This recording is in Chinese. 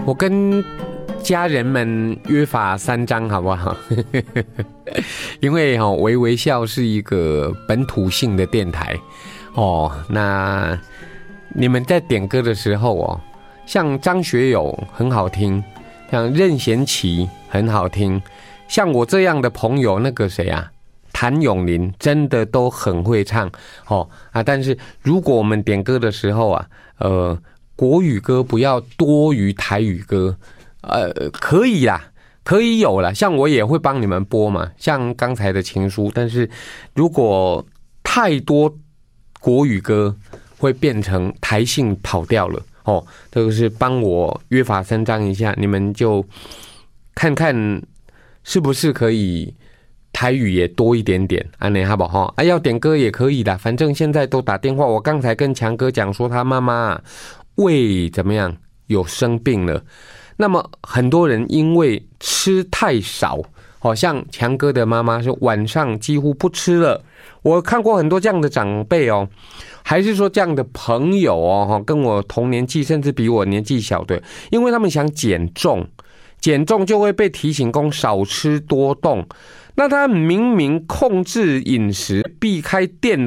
我跟家人们约法三章好不好？因为微微笑是一个本土性的电台哦，那你们在点歌的时候像张学友很好听，像任贤齐很好听，像我这样的朋友那个谁啊，谭咏麟真的都很会唱但是如果我们点歌的时候国语歌不要多于台语歌，可以啦，可以有啦，像我也会帮你们播嘛，像刚才的情书，但是如果太多国语歌会变成台性跑掉了这个是帮我约法三章一下，你们就看看是不是可以台语也多一点点，安内好不好？要点歌也可以的，反正现在都打电话。我刚才跟强哥讲说，他妈妈胃怎么样，有生病了。那么很多人因为吃太少，像强哥的妈妈是晚上几乎不吃了。我看过很多这样的长辈还是说这样的朋友跟我同年纪甚至比我年纪小的，因为他们想减重，减重就会被提醒说少吃多动。那他明明控制饮食，避开淀